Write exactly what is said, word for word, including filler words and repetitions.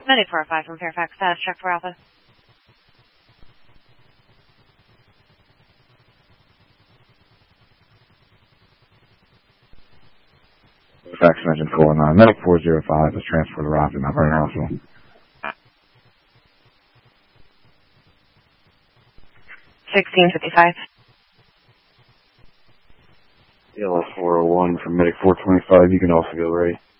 Medic four oh five from Fairfax, status check for Alpha. Fax engine four nine. Medic four oh five is transferred to Rocky, not very also. sixteen fifty-five. E L S four oh one from Medic four twenty-five, you can also go right.